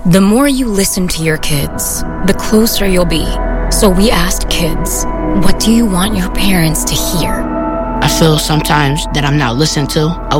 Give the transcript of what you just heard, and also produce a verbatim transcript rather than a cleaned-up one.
The more you listen to your kids, the closer you'll be. So we asked kids, what do you want your parents to hear? I feel sometimes that I'm not listened to. I